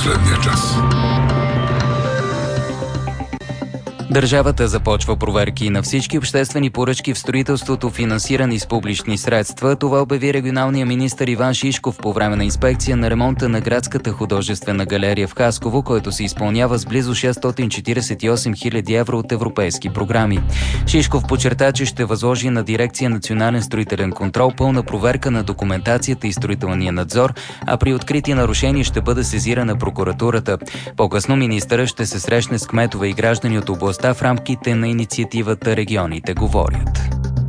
последния час. Държавата започва проверки на всички обществени поръчки в строителството, финансирани с публични средства. Това обяви регионалния министър Иван Шишков по време на инспекция на ремонта на градската художествена галерия в Хасково, който се изпълнява с близо 648 000 евро от европейски програми. Шишков подчерта, че ще възложи на дирекция Национален строителен контрол пълна проверка на документацията и строителния надзор, а при открити нарушения ще бъде сезирана прокуратурата. По-късно министърът ще се срещне с кметове и граждани от областта в рамките на инициативата "Регионите говорят".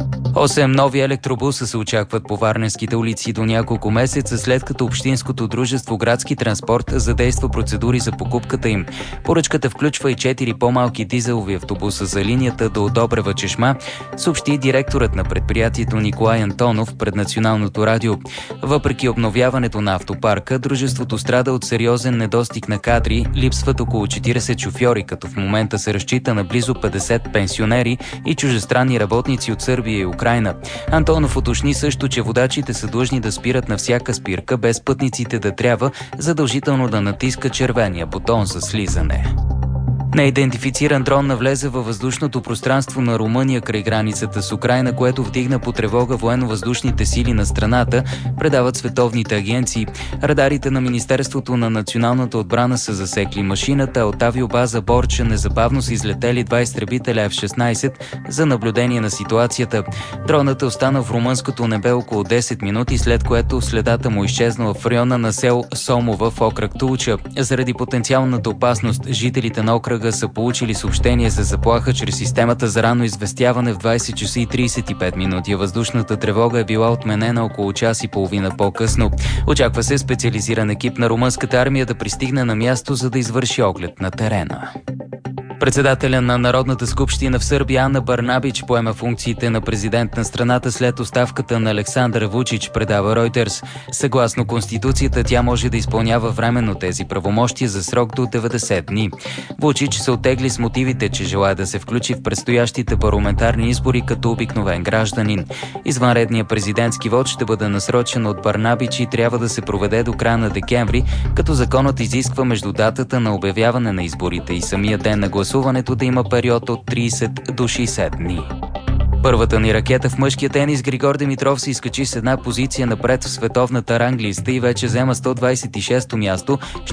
8 нови електробуса се очакват по варненските улици до няколко месеца, след като Общинското дружество Градски транспорт задейства процедури за покупката им. Поръчката включва и 4 по-малки дизелови автобуса за линията до Добрева чешма, съобщи директорът на предприятието Николай Антонов пред Националното радио. Въпреки обновяването на автопарка, дружеството страда от сериозен недостиг на кадри, липсват около 40 шофьори, като в момента се разчита на близо 50 пенсионери и чуждестранни работници от Сърбия и Украйна. Антонов уточни също, че водачите са длъжни да спират на всяка спирка, без пътниците да трябва задължително да натискат червения бутон за слизане. Неидентифициран дрон навлезе във въздушното пространство на Румъния край границата с Украйна, което вдигна по тревога военно-въздушните сили на страната, предават световните агенции. Радарите на Министерството на националната отбрана са засекли машината, а от авиобаза Борча незабавно са излетели 2 изтребителя F-16 за наблюдение на ситуацията. Дронът е останал в румънското небе около 10 минути, след което следата му изчезнала в района на село Сомова в окръг Тулча. Заради потенциалната опасност, жителите на окръга са получили съобщение за заплаха чрез системата за ранно известяване в 20 часа и 35 минути. Въздушната тревога е била отменена около час и половина по-късно. Очаква се специализиран екип на румънската армия да пристигне на място, за да извърши оглед на терена. Председателя на Народната скупщина в Сърбия Ана Барнабич поема функциите на президент на страната след оставката на Александър Вучич, предава Ройтерс. Съгласно Конституцията, тя може да изпълнява временно тези правомощия за срок до 90 дни. Вучич се оттегли с мотивите, че желая да се включи в предстоящите парламентарни избори като обикновен гражданин. Извънредният президентски вод ще бъде насрочен от Барнабич и трябва да се проведе до края на декември, като законът изисква между датата на обявяване на изборите и самия ден на гласуването да има период от 30 до 60 дни. Първата ни ракета в мъжкия тенис Григор Димитров се изкачи с една позиция напред в световната ранглиста и вече взема 126-то място с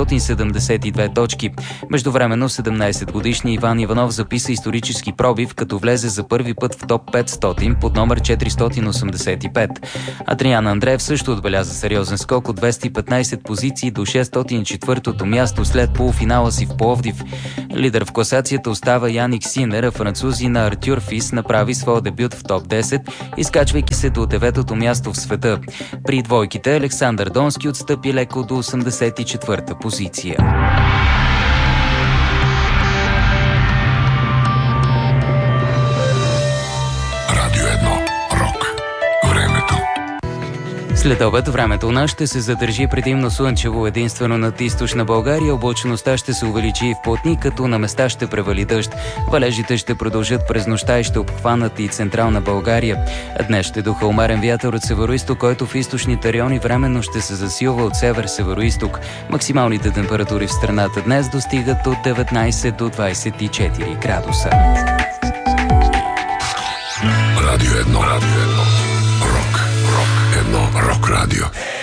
472 точки. Междувременно 17-годишният Иван Иванов записа исторически пробив, като влезе за първи път в топ 500 под номер 485. Адриан Андреев също отбеляза сериозен скок от 215 позиции до 604-то място след полуфинала си в Пловдив. Лидер в класацията остава Яник Синер, а французина Артюр Фис направи своя дебют в топ 10, изкачвайки се до 9-то място в света. При двойките Александър Донски отстъпи леко до 84-та позиция. Радио 1. Рок. Времето. След обед времето у нас ще се задържи предимно слънчево, единствено над източна България. Облачността ще се увеличи и в плотни, като на места ще превали дъжд. Валежите ще продължат през нощта и ще обхванат и централна България. Днес ще духа умерен вятър от североизток, който в източните райони временно ще се засилва от север-североизток. Максималните температури в страната днес достигат от 19 до 24 градуса. Радио 1. Радио 1. Рок. Рок. Едно рок радио.